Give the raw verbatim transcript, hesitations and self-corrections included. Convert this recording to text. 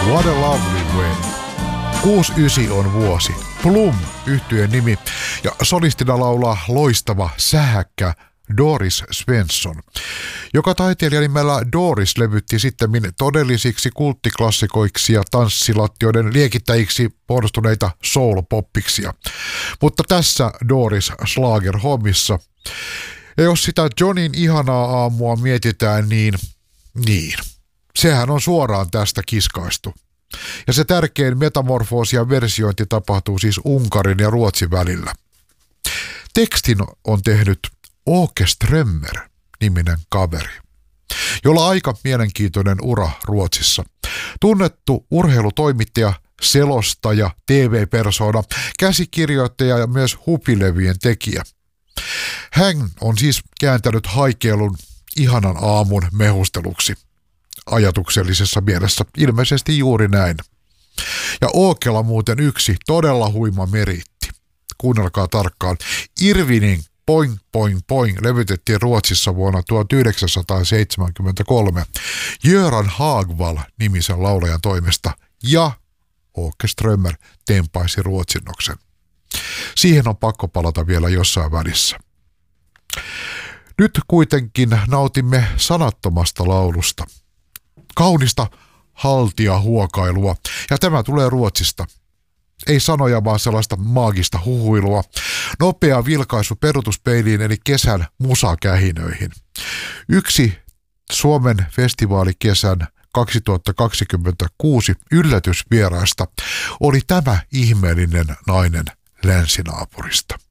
What a Lovely Way. kuusikymmentäyhdeksän on vuosi. Plum yhtyeen nimi ja solistina laulaa loistava sähäkkä Doris Svensson, joka taiteilija nimellä Doris levytti sittemmin todellisiksi kulttiklassikoiksi ja tanssilattioiden liekittäjiksi muodostuneita soul-poppiksia. Mutta tässä Doris Schlager-hommissa. Ja jos sitä Johnin ihanaa aamua mietitään, niin niin. Sehän on suoraan tästä kiskaistu. Ja se tärkein metamorfoosi ja versiointi tapahtuu siis Unkarin ja Ruotsin välillä. Tekstin on tehnyt Åke Strömmer-niminen kaveri, jolla aika mielenkiintoinen ura Ruotsissa. Tunnettu urheilutoimittaja, selostaja, T V-persoona, käsikirjoittaja ja myös hupilevyjen tekijä. Hän on siis kääntänyt haikeilun ihanan aamun mehusteluksi. Ajatuksellisessa mielessä ilmeisesti juuri näin. Ja Åkella muuten yksi todella huima meriitti. Kuunnelkaa tarkkaan. Irvinin Poing Poing Poing levytettiin Ruotsissa vuonna tuhatyhdeksänsataaseitsemänkymmentäkolme Göran Hagwall nimisen laulajan toimesta ja Åke Strömmer tempaisi ruotsinnoksen. Siihen on pakko palata vielä jossain välissä. Nyt kuitenkin nautimme sanattomasta laulusta. Kaunista haltia huokailua, ja tämä tulee Ruotsista. Ei sanoja, vaan sellaista maagista huhuilua. Nopea vilkaisu peruutuspeiliin eli kesän musakähinöihin. Yksi Suomen festivaalikesän kaksituhattakaksikymmentäkuusi yllätysvieraista oli tämä ihmeellinen nainen länsinaapurista.